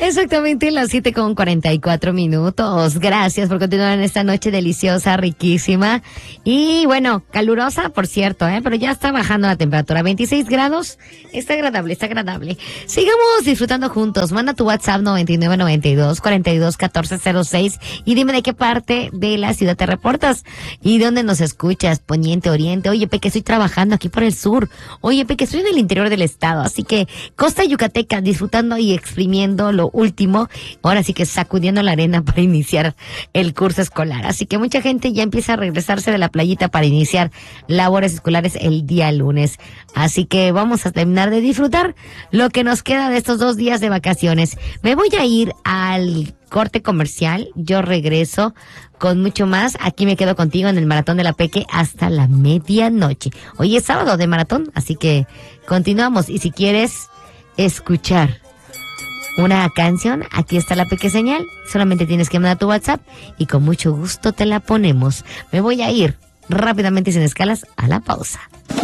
Exactamente las 7:44. Gracias por continuar en esta noche deliciosa, riquísima y bueno, calurosa, por cierto, pero ya está bajando la temperatura. 26 grados. Está agradable, está agradable. Sigamos disfrutando juntos. Manda tu WhatsApp 9992-421406 y dime de qué parte de la ciudad te reportas y dónde nos escuchas. Poniente, oriente. Oye, Peque, estoy trabajando aquí por el sur. Oye, Peque, estoy en el interior del estado. Así que costa yucateca, disfrutando y exprimiendo lo último. Ahora sí que sacudiendo la arena para iniciar el curso escolar. Así que mucha gente ya empieza a regresarse de la playita para iniciar labores escolares el día lunes. Así que vamos a terminar de disfrutar lo que nos queda de estos 2 días de vacaciones. Me voy a ir al corte comercial. Yo regreso con mucho más. Aquí me quedo contigo en el Maratón de la Peque hasta la medianoche. Hoy es sábado de maratón, así que continuamos. Y si quieres escuchar una canción, aquí está la Peque Señal. Solamente tienes que mandar tu WhatsApp y con mucho gusto te la ponemos. Me voy a ir rápidamente y sin escalas a la pausa.